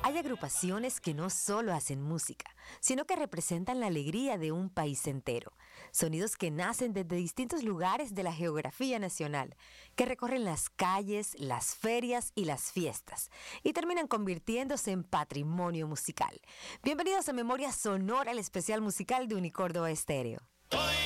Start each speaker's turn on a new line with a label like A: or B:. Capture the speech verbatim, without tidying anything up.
A: Hay agrupaciones que no solo hacen música, sino que representan la alegría de un país entero. Sonidos que nacen desde distintos lugares de la geografía nacional, que recorren las calles, las ferias y las fiestas, y terminan convirtiéndose en patrimonio musical. Bienvenidos a Memoria Sonora, el especial musical de Unicórdoba Estéreo.
B: Hoy